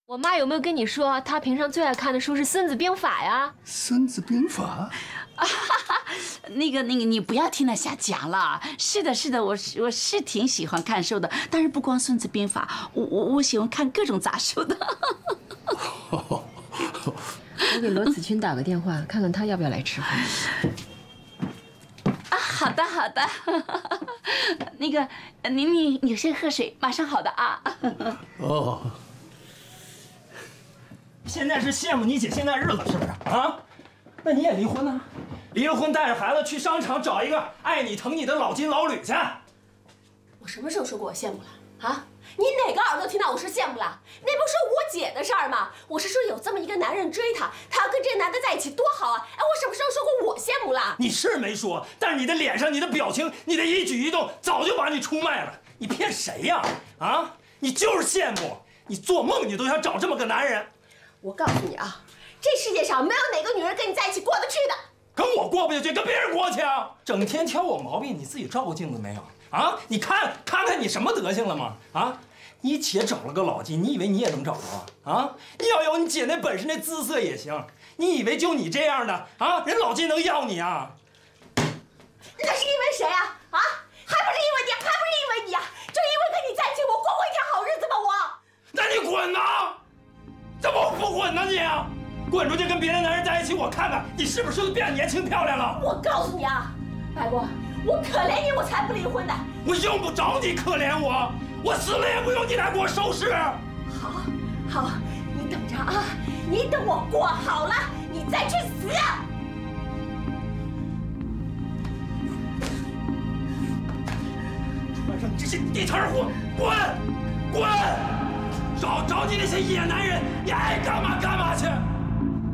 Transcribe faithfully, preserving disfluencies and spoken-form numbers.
我妈有没有跟你说，她平常最爱看的书是《孙子兵法》呀？ 《孙子兵法》 啊，哈哈，那个那个，你不要听他瞎讲了。是的，是的，我是我是挺喜欢看书的，但是不光《孙子兵法》，我我我喜欢看各种杂书的。 我给罗子君打个电话，看看他要不要来吃饭。 啊，好的好的。那个，你你你先喝水，马上好的啊。 哦。 现在是羡慕你姐现在日子是不是啊？那你也离婚呢？离了婚带着孩子去商场找一个爱你疼你的老金老吕去。 我什么时候说过我羡慕了啊？你哪个耳朵听到我是羡慕了？那不是我姐的事儿吗？我是说有这么一个男人追她，她要跟这个男的在一起多好啊！哎，我什么时候说过我羡慕了？ 你是没说，但是你的脸上、你的表情、你的一举一动，早就把你出卖了。你骗谁呀？啊，你就是羡慕，你做梦你都想找这么个男人。 我告诉你啊，这世界上没有哪个女人跟你在一起过得去的。 跟我过不下去，跟别人过去啊！整天挑我毛病，你自己照过镜子没有？啊，你看看看你什么德行了吗？啊，你姐找了个老金，你以为你也能找着啊？啊，你要有你姐那本事，那姿色也行。你以为就你这样的啊，人老金能要你啊？ 那是因为谁啊？啊，还不是因为你，还不是因为你呀、啊？就因为跟你在一起，我过过一天好日子吗？我？ 那你滚呐！怎么不滚呢你？滚出去跟别的男人在一起，我看看你是不是变年轻漂亮了。 我告诉你啊，白国，我可怜你，我才不离婚的。 我用不着你可怜我，我死了也不用你来给我收拾。 好，好，你等着啊，你等我过好了，你再去死。 穿上你这些地摊货，滚，滚！找找你那些野男人，你爱干嘛干